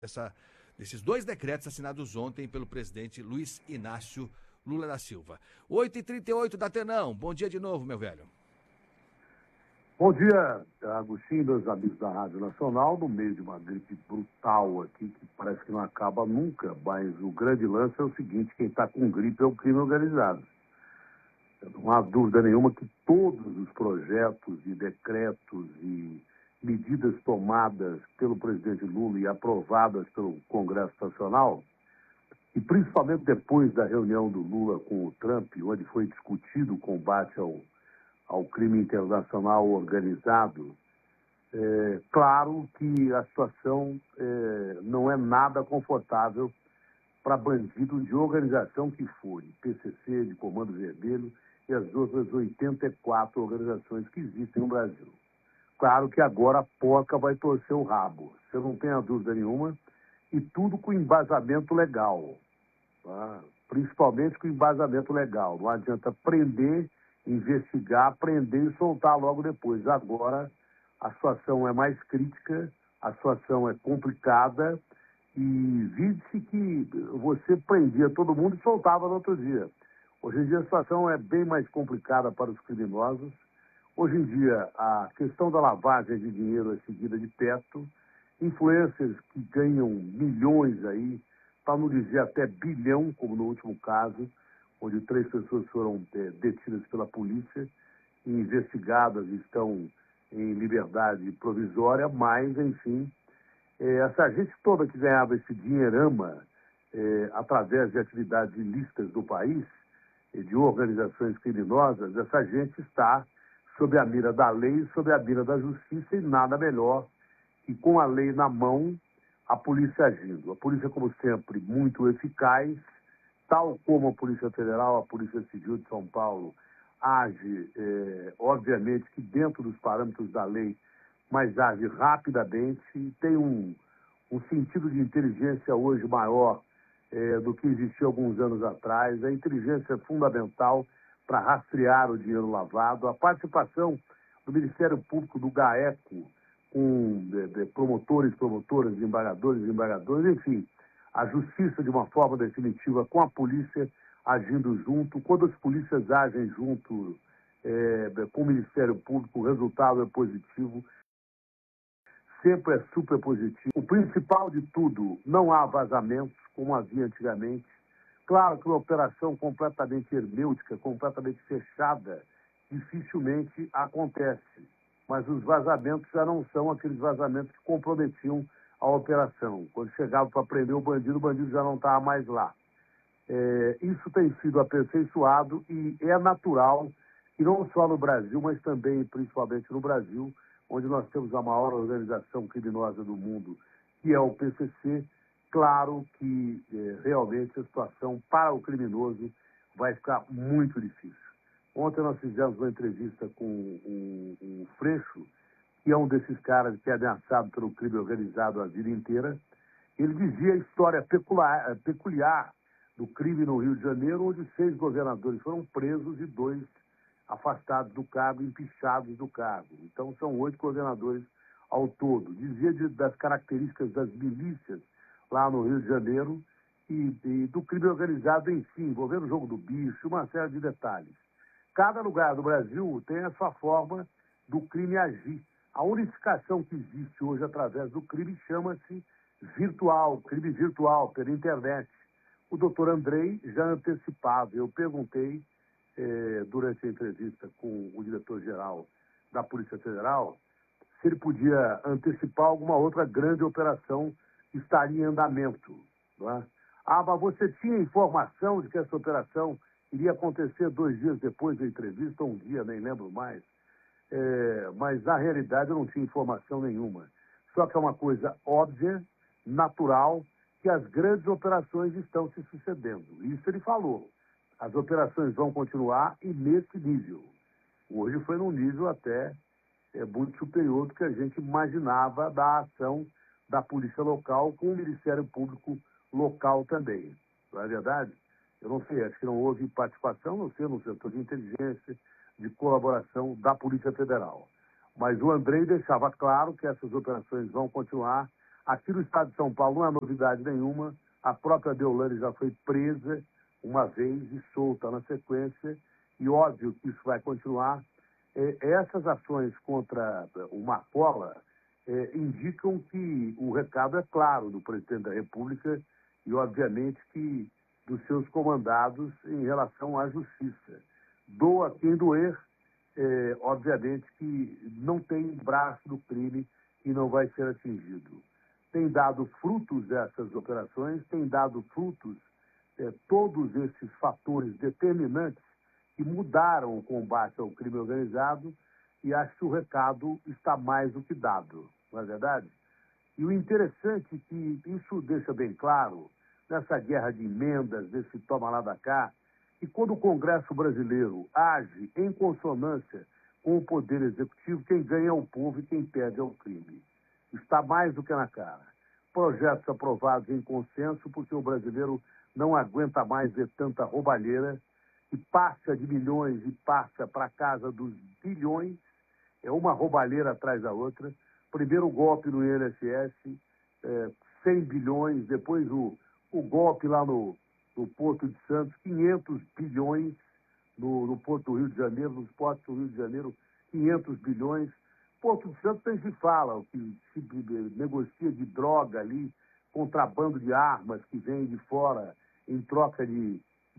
essa, desses dois decretos assinados ontem pelo presidente Luiz Inácio Lula da Silva. 8h38 da Tenão. Bom dia de novo, meu velho. Bom dia, Agostinho, meus amigos da Rádio Nacional, no meio de uma gripe brutal aqui, que parece que não acaba nunca, mas o grande lance é o seguinte: quem está com gripe é o crime organizado. Não há dúvida nenhuma que todos os projetos e decretos e medidas tomadas pelo presidente Lula e aprovadas pelo Congresso Nacional, e principalmente depois da reunião do Lula com o Trump, onde foi discutido o combate ao crime internacional organizado, claro que a situação não é nada confortável para bandidos de organização que for, de PCC, de Comando Vermelho e as outras 84 organizações que existem no Brasil. Claro que agora a porca vai torcer o rabo, você não tem a dúvida nenhuma, e tudo com embasamento legal, tá? Principalmente com embasamento legal. Não adianta prender, investigar, prender e soltar logo depois. Agora a situação é mais crítica, a situação é complicada e vide-se que você prendia todo mundo e soltava no outro dia. Hoje em dia a situação é bem mais complicada para os criminosos. Hoje em dia a questão da lavagem de dinheiro é seguida de perto. Influencers que ganham milhões aí, para não dizer até bilhão, como no último caso, onde 3 pessoas foram detidas pela polícia e investigadas, estão em liberdade provisória, mas, enfim, essa gente toda que ganhava esse dinheirama através de atividades ilícitas do país, de organizações criminosas, essa gente está sob a mira da lei, sob a mira da justiça, e nada melhor que, com a lei na mão, a polícia agindo. A polícia, como sempre, muito eficaz, tal como a Polícia Federal, a Polícia Civil de São Paulo age, obviamente, que dentro dos parâmetros da lei, mas age rapidamente e tem um sentido de inteligência hoje maior do que existia alguns anos atrás. A inteligência é fundamental para rastrear o dinheiro lavado. A participação do Ministério Público, do GAECO, com promotores, promotoras, desembargadores, enfim, a justiça de uma forma definitiva com a polícia agindo junto. Quando as polícias agem junto com o Ministério Público, o resultado é positivo, sempre é super positivo. O principal de tudo, não há vazamentos, como havia antigamente. Claro que uma operação completamente hermêutica, completamente fechada, dificilmente acontece. Mas os vazamentos já não são aqueles vazamentos que comprometiam a operação. Quando chegava para prender o bandido já não estava mais lá. Isso tem sido aperfeiçoado e é natural, e não só no Brasil, mas também, principalmente no Brasil, onde nós temos a maior organização criminosa do mundo, que é o PCC. Claro que realmente a situação para o criminoso vai ficar muito difícil. Ontem nós fizemos uma entrevista com um Freixo, que é um desses caras que é ameaçado pelo crime organizado a vida inteira. Ele dizia a história peculiar do crime no Rio de Janeiro, onde 6 governadores foram presos e 2 afastados do cargo, empichados do cargo. Então são 8 governadores ao todo. Dizia das características das milícias lá no Rio de Janeiro e do crime organizado em si, envolvendo o jogo do bicho, uma série de detalhes. Cada lugar do Brasil tem a sua forma do crime agir. A unificação que existe hoje através do crime chama-se crime virtual, pela internet. O doutor Andrei já antecipava. Eu perguntei, durante a entrevista com o diretor-geral da Polícia Federal, se ele podia antecipar alguma outra grande operação que estaria em andamento. Não é? Mas você tinha informação de que essa operação iria acontecer 2 dias depois da entrevista, ou um dia, nem lembro mais. Mas, na realidade, eu não tinha informação nenhuma. Só que é uma coisa óbvia, natural, que as grandes operações estão se sucedendo. Isso ele falou. As operações vão continuar e nesse nível. Hoje foi num nível até muito superior do que a gente imaginava da ação da Polícia Local com o Ministério Público Local também. Não é verdade? Eu não sei, acho que não houve participação, não sei, no setor de inteligência, de colaboração da Polícia Federal. Mas o Andrei deixava claro que essas operações vão continuar Aqui no estado de São Paulo não é novidade nenhuma, a própria Deolane já foi presa uma vez e solta na sequência, e óbvio que isso vai continuar. Essas ações contra o Marcola indicam que o recado é claro do presidente da República e, obviamente, que dos seus comandados em relação à justiça. Doa quem doer, obviamente que não tem braço do crime e não vai ser atingido. Tem dado frutos essas operações, tem dado frutos todos esses fatores determinantes que mudaram o combate ao crime organizado, e acho que o recado está mais do que dado, não é verdade? E o interessante é que isso deixa bem claro, nessa guerra de emendas, nesse toma lá da cá, que quando o Congresso brasileiro age em consonância com o Poder Executivo, quem ganha é o povo e quem perde é o crime. Está mais do que na cara. Projetos aprovados em consenso, porque o brasileiro não aguenta mais ver tanta roubalheira, que passa de milhões e passa para a casa dos bilhões, é uma roubalheira atrás da outra. Primeiro o golpe no INSS, 100 bilhões, depois o golpe lá no Porto de Santos, 500 bilhões no Porto do Rio de Janeiro, nos portos do Rio de Janeiro, 500 bilhões. Porto de Santos nem se fala, o que se negocia de droga ali, contrabando de armas que vem de fora em troca de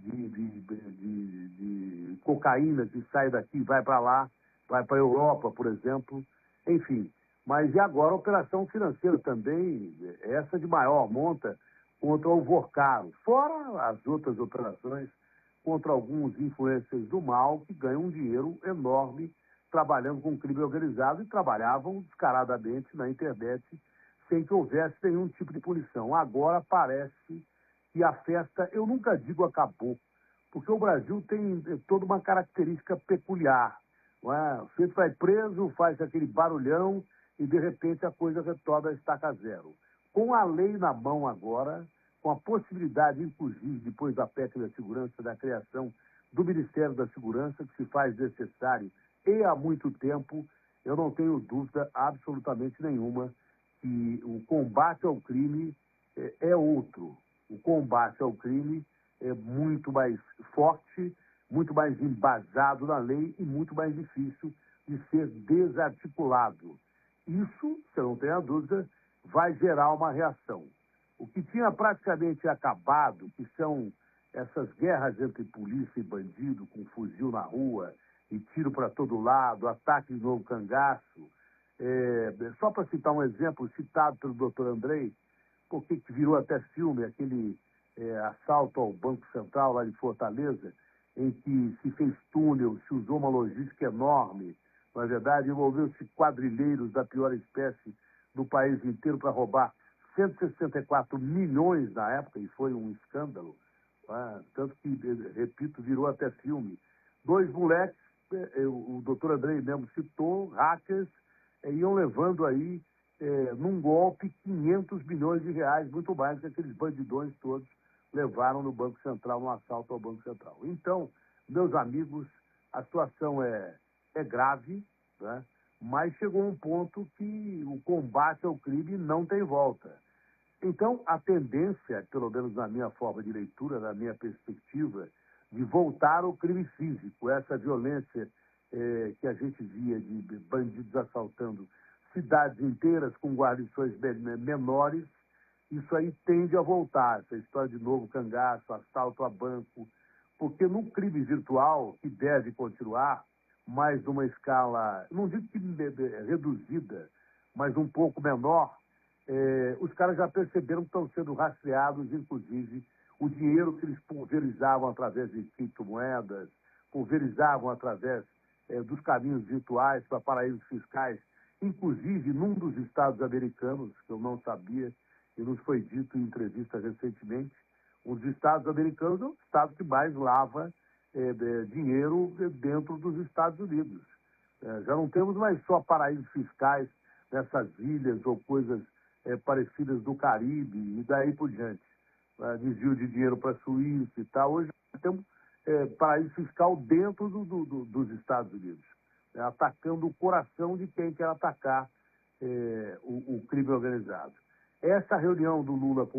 cocaína que sai daqui e vai para lá, vai para a Europa, por exemplo. Enfim, mas e agora a operação financeira também, essa de maior monta, contra o Vorcaro, fora as outras operações contra alguns influencers do mal que ganham um dinheiro enorme trabalhando com crime organizado e trabalhavam descaradamente na internet sem que houvesse nenhum tipo de punição. Agora parece que a festa, eu nunca digo acabou, porque o Brasil tem toda uma característica peculiar. Não é? Você vai preso, faz aquele barulhão e, de repente, a coisa retorna a estaca zero. Com a lei na mão agora, com a possibilidade, inclusive, depois da PEC da Segurança, da criação do Ministério da Segurança, que se faz necessário e há muito tempo, eu não tenho dúvida absolutamente nenhuma que o combate ao crime é outro. O combate ao crime é muito mais forte, muito mais embasado na lei e muito mais difícil de ser desarticulado. Isso, se eu não tenho a dúvida, vai gerar uma reação. O que tinha praticamente acabado, que são essas guerras entre polícia e bandido, com fuzil na rua e tiro para todo lado, ataque de novo cangaço. Só para citar um exemplo citado pelo doutor Andrei, porque que virou até filme, aquele assalto ao Banco Central lá de Fortaleza, em que se fez túnel, se usou uma logística enorme, na verdade, envolveu-se quadrilheiros da pior espécie do país inteiro para roubar 164 milhões na época, e foi um escândalo, tanto que, repito, virou até filme. 2 moleques, o doutor Andrei mesmo citou, hackers, iam levando aí, num golpe, 500 milhões de reais, muito mais que aqueles bandidões todos levaram no Banco Central, no assalto ao Banco Central. Então, meus amigos, a situação é grave, né? Mas chegou um ponto que o combate ao crime não tem volta. Então, a tendência, pelo menos na minha forma de leitura, na minha perspectiva, de voltar ao crime físico, essa violência que a gente via de bandidos assaltando cidades inteiras com guarnições menores, isso aí tende a voltar, essa história de novo cangaço, assalto a banco, porque no crime virtual, que deve continuar, mas numa escala, não digo que reduzida, mas um pouco menor, os caras já perceberam que estão sendo rastreados, inclusive, o dinheiro que eles pulverizavam através de criptomoedas, pulverizavam através dos caminhos virtuais para paraísos fiscais, inclusive num dos estados americanos, que eu não sabia, e nos foi dito em entrevista recentemente, um dos estados americanos é o estado que mais lava dinheiro dentro dos Estados Unidos. Já não temos mais só paraísos fiscais nessas ilhas ou coisas parecidas do Caribe e daí por diante. Desvio de dinheiro para a Suíça e tal. Hoje temos paraíso fiscal dentro dos Estados Unidos, atacando o coração de quem quer atacar o crime organizado. Essa reunião do Lula com